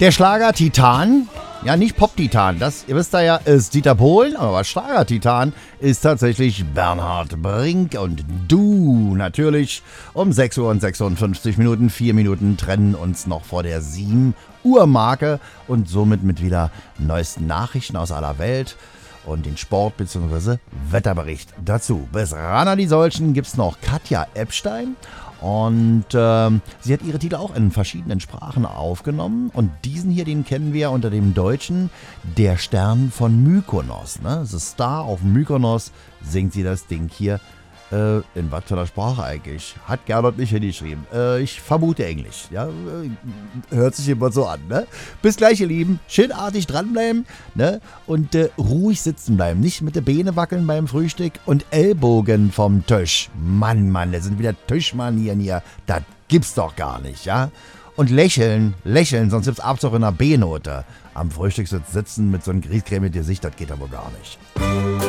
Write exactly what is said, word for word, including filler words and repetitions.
Der Schlager-Titan, ja nicht Pop-Titan, das, ihr wisst ja, ist Dieter Bohlen, aber Schlager-Titan ist tatsächlich Bernhard Brink und du natürlich um sechs Uhr und sechsundfünfzig Minuten, vier Minuten trennen uns noch vor der sieben Uhr Marke und somit mit wieder neuesten Nachrichten aus aller Welt und den Sport- bzw. Wetterbericht dazu. Bis ran an die Solchen gibt's noch Katja Epstein. Und ähm, sie hat ihre Titel auch in verschiedenen Sprachen aufgenommen. Und diesen hier, den kennen wir unter dem Deutschen Der Stern von Mykonos. Ne? The Star of Mykonos singt sie das Ding hier. Äh, in was für einer Sprache eigentlich? Hat Gernot nicht hingeschrieben. Äh, ich vermute Englisch. Ja? Äh, hört sich immer so an. Ne? Bis gleich, ihr Lieben. Schönartig dranbleiben, ne? Und äh, ruhig sitzen bleiben. Nicht mit den Beine wackeln beim Frühstück und Ellbogen vom Tisch. Mann, Mann, das sind wieder Tischmanieren hier. Das gibt's doch gar nicht, ja? Und lächeln, lächeln, sonst gibt's Abzug in der B-Note. Am Frühstückssitz sitzen mit so einem Grießcreme Gesicht, das geht aber gar nicht.